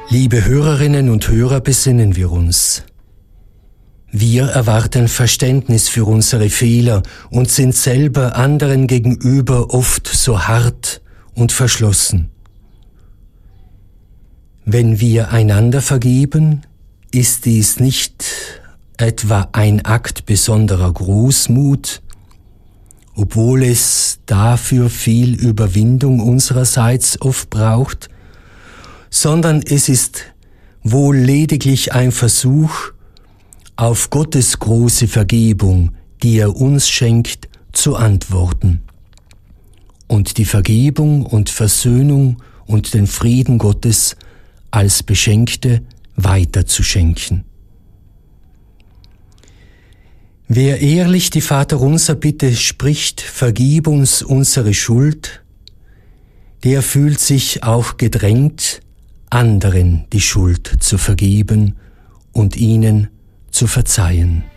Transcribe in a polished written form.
Liebe Hörerinnen und Hörer, besinnen wir uns. Wir erwarten Verständnis für unsere Fehler und sind selber anderen gegenüber oft so hart und verschlossen. Wenn wir einander vergeben, ist dies nicht etwa ein Akt besonderer Großmut, obwohl es dafür viel Überwindung unsererseits oft braucht, sondern es ist wohl lediglich ein Versuch, auf Gottes große Vergebung, die er uns schenkt, zu antworten und die Vergebung und Versöhnung und den Frieden Gottes als Beschenkte weiterzuschenken. Wer ehrlich die Vaterunser Bitte spricht, vergib uns unsere Schuld, der fühlt sich auch gedrängt, anderen die Schuld zu vergeben und ihnen zu verzeihen.